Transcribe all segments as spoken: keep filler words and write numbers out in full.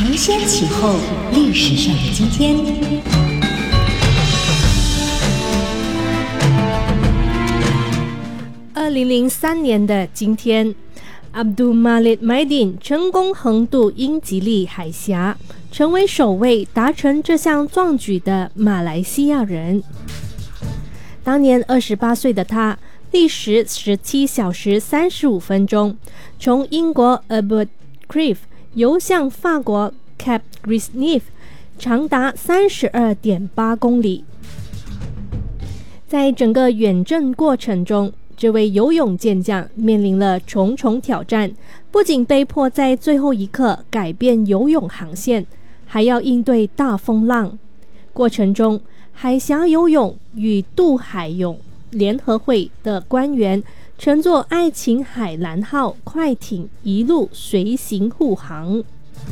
承先启后，历史上的今天。 二零零三年的今天 ，Abdul Malik Maidin 成功横渡英吉利海峡，成为首位达成这项壮举的马来西亚人。当年二十八岁的他，历时十七小时三十五分钟，从英国 Albert Cliff 游向法国 Cap Grisneffe， 长达三十二点八公里。在整个远征过程中，这位游泳健将面临了重重挑战，不仅被迫在最后一刻改变游泳航线，还要应对大风浪。过程中，海峡游泳与渡海泳联合会的官员乘坐爱琴海蓝号快艇一路随行护航。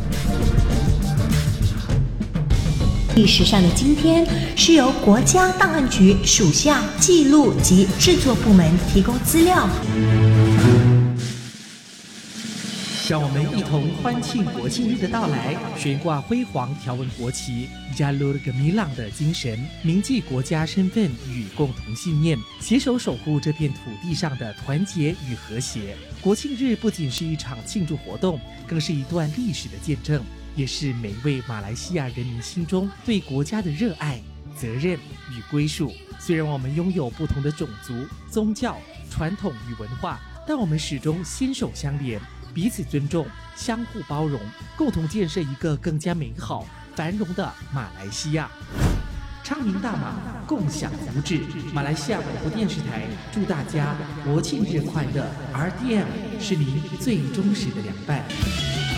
历史上的今天是由国家档案局属下记录及制作部门提供资料。 让我们一同欢庆国庆日的到来，悬挂辉煌条纹国旗 Jalur Gemilang 的精神，铭记国家身份与共同信念，携手守护这片土地上的团结与和谐。国庆日不仅是一场庆祝活动，更是一段历史的见证，也是每位马来西亚人民心中对国家的热爱、责任与归属。虽然我们拥有不同的种族、宗教、传统与文化，但我们始终携手相连，彼此尊重，相互包容，共同建设一个更加美好、繁荣的马来西亚。昌明大马，共享福祉。马来西亚广播电视台祝大家国庆日快乐 ！R T M 是您最忠实的良伴。